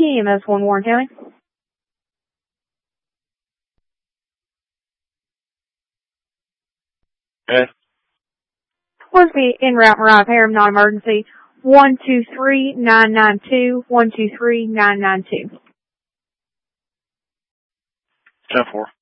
EMS 1 Warren County. Okay. Supposed to be en route and repair, non-emergency. 123992, 123992. 10-4.